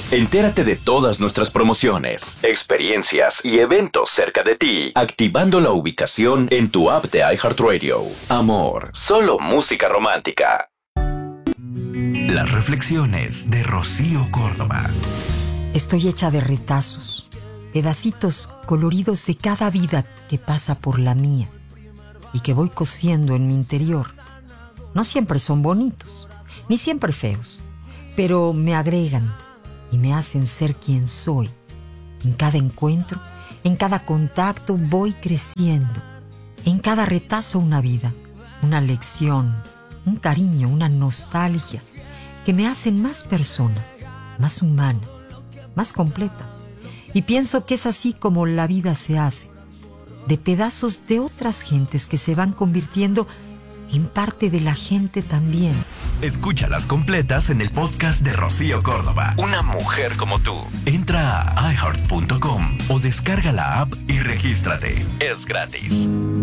Entérate de todas nuestras promociones, experiencias y eventos cerca de ti, activando la ubicación en tu app de iHeartRadio. Amor, solo música romántica. Las reflexiones de Rocío Córdoba. Estoy hecha de retazos, pedacitos coloridos de cada vida que pasa por la mía y que voy cosiendo en mi interior. No siempre son bonitos, ni siempre feos, pero me agregan y me hacen ser quien soy. En cada encuentro, en cada contacto voy creciendo. En cada retazo una vida, una lección, un cariño, una nostalgia que me hacen más persona, más humana, más completa. Y pienso que es así como la vida se hace, de pedazos de otras gentes que se van convirtiendo en parte de la gente también. Escúchalas completas en el podcast de Rocío Córdoba. Una mujer como tú. Entra a iHeart.com o descarga la app y regístrate. Es gratis.